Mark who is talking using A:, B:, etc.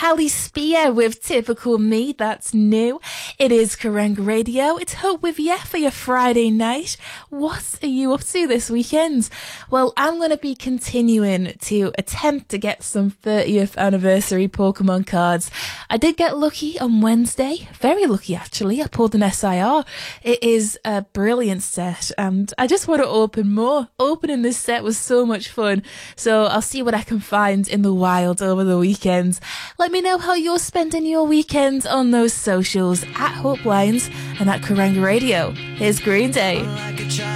A: Hallie Spear with Typical Me, that's new. It is Kerrang Radio. It's Hope with you for your Friday night. What are you up to this weekend? Well, I'm going to be continuing to attempt to get some 30th anniversary Pokemon cards. I did get lucky on Wednesday. Very lucky, actually. I pulled an SIR. It is a brilliant set, and I just want to open more. Opening this set was so much fun. So I'll see what I can find in the wild over the weekend. Let me know how you're spending your weekend on those socials at Hope Lines and at Kerrang Radio. Here's Green Day.